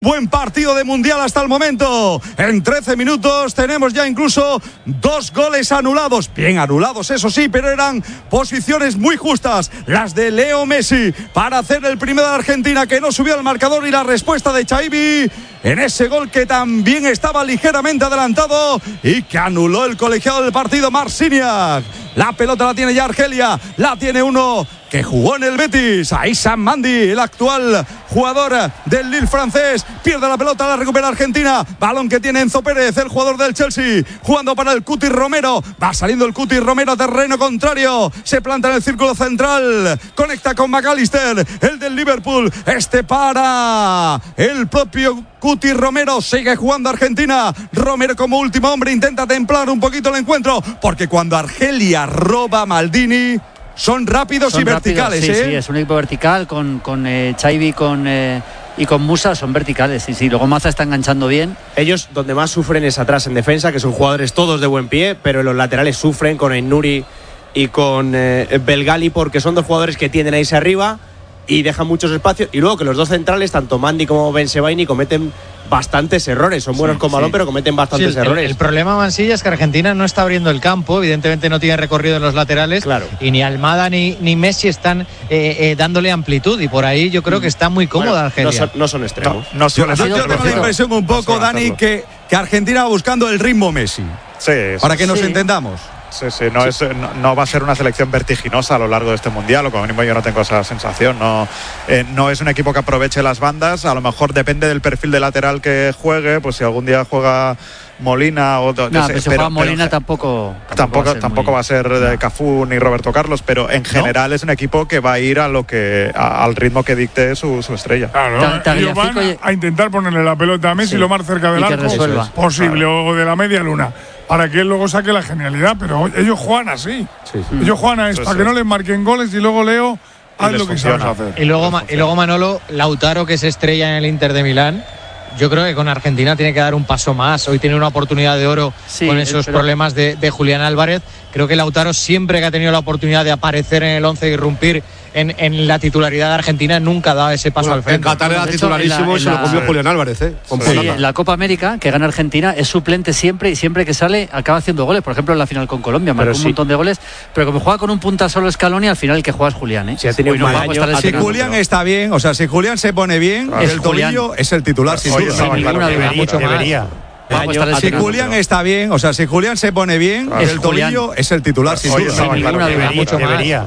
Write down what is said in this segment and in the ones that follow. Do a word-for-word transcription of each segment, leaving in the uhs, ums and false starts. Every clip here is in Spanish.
Buen partido de Mundial hasta el momento. En trece minutos tenemos ya incluso dos goles anulados. Bien anulados, eso sí, pero eran posiciones muy justas. Las de Leo Messi para hacer el primero de Argentina, que no subió al marcador, y la respuesta de Xavi en ese gol que también estaba ligeramente adelantado y que anuló el colegiado del partido, Marciniak. La pelota la tiene ya Argelia, la tiene uno que jugó en el Betis, Aissam Mandi, el actual jugador del Lille francés. Pierde la pelota, la recupera Argentina. Balón que tiene Enzo Pérez, el jugador del Chelsea, jugando para el Cuti Romero. Va saliendo el Cuti Romero a terreno contrario. Se planta en el círculo central. Conecta con McAllister, el del Liverpool. Este para el propio Cuti Romero. Sigue jugando Argentina. Romero como último hombre intenta templar un poquito el encuentro, porque cuando Argelia roba a Maldini, son rápidos son y verticales, rápidos, sí, ¿eh? Sí, es un equipo vertical con, con eh, Xavi con, eh, y con Musa, son verticales, sí, sí. Luego Maza está enganchando bien. Ellos donde más sufren es atrás en defensa, que son jugadores todos de buen pie, pero en los laterales sufren con Aït-Nouri y con eh, Belgali, porque son dos jugadores que tienden a irse arriba y dejan muchos espacios. Y luego que los dos centrales, tanto Mandi como Ben Sebaini, cometen bastantes errores. Son buenos sí, con balón, sí. pero cometen bastantes sí, el, errores. El, el problema, Mansilla, es que Argentina no está abriendo el campo. Evidentemente no tiene recorrido en los laterales. Claro. Y ni Almada ni, ni Messi están eh, eh, dándole amplitud. Y por ahí yo creo que está muy cómoda bueno, Argelia. No son, no son extremos. No, no son, yo, yo tengo la impresión un poco, no Dani, que, que Argentina va buscando el ritmo Messi. Sí, para que nos sí. entendamos. Sí, sí, no, es, no, no va a ser una selección vertiginosa a lo largo de este mundial, o como mínimo yo no tengo esa sensación. No, eh, no es un equipo que aproveche las bandas, a lo mejor depende del perfil de lateral que juegue, pues si algún día juega Molina o no, no sé, pero si juega Molina pero, tampoco tampoco, tampoco va a ser, tampoco muy... va a ser Cafú ni Roberto Carlos, pero en general ¿no? es un equipo que va a ir a lo que a, al ritmo que dicte su, su estrella. Claro, ellos van a, a intentar ponerle la pelota a Messi sí. lo más cerca del arco posible, claro. o de la media luna, para que él luego saque la genialidad, pero ellos juegan así. Sí, sí. Ellos juegan a esto, para que no les marquen goles y luego Leo haz lo que sabes hacer. Y luego, y luego Manolo, Lautaro, que se estrella en el Inter de Milán, yo creo que con Argentina tiene que dar un paso más. Hoy tiene una oportunidad de oro sí, con esos pero... problemas de, de Julián Álvarez. Creo que Lautaro, siempre que ha tenido la oportunidad de aparecer en el once y irrumpir en, en la titularidad de Argentina, nunca da ese paso bueno, al frente. En Qatar era titularísimo y se lo comió Julián Álvarez, ¿eh? Sí, sí, en la Copa América, que gana Argentina, es suplente siempre y siempre que sale acaba haciendo goles. Por ejemplo, en la final con Colombia, marcó sí. un montón de goles, pero como juega con un punta solo Scaloni, al final el que juega es Julián, ¿eh? Si, ha tenido un mal año, ha si Julián pero... está bien, o sea, si Julián se pone bien, claro. el tobillo es el titular, sin Oye, duda. No, sin claro, debería, mucho debería. Año, si Julián está bien, o sea, si Julián se pone bien, claro. el tobillo Julián. es el titular, sin Oye, duda. No, sin claro, debería, mucho debería.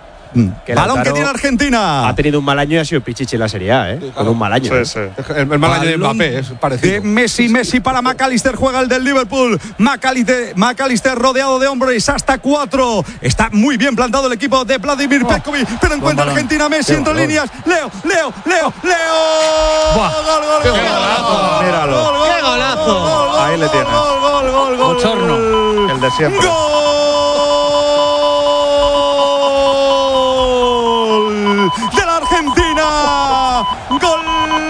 Que balón que tiene Argentina. Ha tenido un mal año y ha sido Pichichi en la Serie A, ¿eh? Sí, claro. Con un mal año. Sí, sí. El, el mal balón año de Mbappé es parecido. De Messi, Messi para McAllister, juega el del Liverpool. McAllister, McAllister rodeado de hombres hasta cuatro. Está muy bien plantado el equipo de Vladimir oh. Petkovic, pero encuentra Argentina Messi entre líneas. Leo, Leo, Leo, Leo. Buah. Gol, gol, ¡Qué gol, golazo! Míralo. Gol, gol, ¡Qué golazo! Gol, gol, ahí le tiene. Gol, gol, gol, gol. Bochorno. El de siempre. Gol de la Argentina. Gol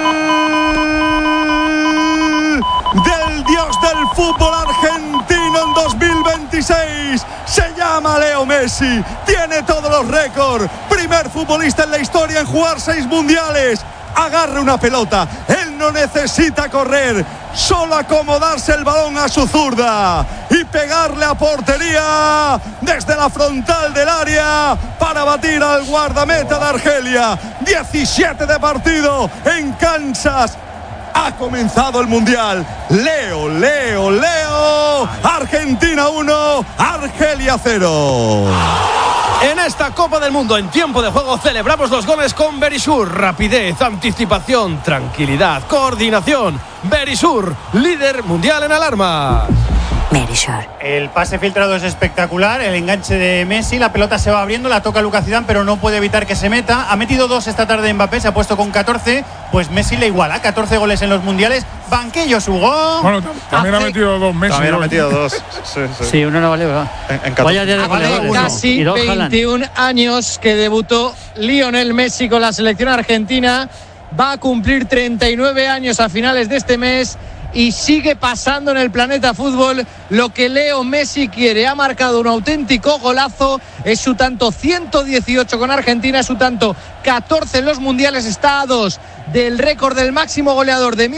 del dios del fútbol argentino en dos mil veintiséis. Se llama Leo Messi. Tiene todos los récords. Primer futbolista en la historia en jugar seis mundiales. Agarre una pelota, él no necesita correr, solo acomodarse el balón a su zurda y pegarle a portería desde la frontal del área para batir al guardameta de Argelia. diecisiete de partido en Kansas. Ha comenzado el Mundial. Leo, Leo, Leo. Argentina uno, Argelia cero. En esta Copa del Mundo, en tiempo de juego, celebramos los goles con Verisur. Rapidez, anticipación, tranquilidad, coordinación. Verisur, líder mundial en alarma. Verisur. El pase filtrado es espectacular, el enganche de Messi, la pelota se va abriendo, la toca Lucas Zidane, pero no puede evitar que se meta. Ha metido dos esta tarde Mbappé, se ha puesto con catorce, pues Messi le iguala, catorce goles en los mundiales. Banquillos, Hugo. Bueno, también Hace... ha metido dos Messi. También ha metido dos. Sí, sí. sí uno no vale, ¿verdad? En, en Vaya día de goleadores. Casi veintiún años que debutó Lionel Messi con la selección argentina. Va a cumplir treinta y nueve años a finales de este mes. Y sigue pasando en el planeta fútbol lo que Leo Messi quiere. Ha marcado un auténtico golazo. Es su tanto ciento dieciocho con Argentina, es su tanto catorce en los mundiales. Está a dos del récord del máximo goleador de